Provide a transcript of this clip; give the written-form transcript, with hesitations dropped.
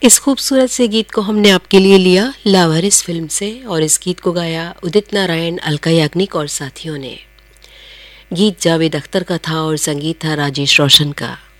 इस खूबसूरत से गीत को हमने आपके लिए लिया लावारिस फिल्म से, और इस गीत को गाया उदित नारायण, अलका याग्निक और साथियों ने। गीत जावेद अख्तर का था और संगीत था राजेश रोशन का।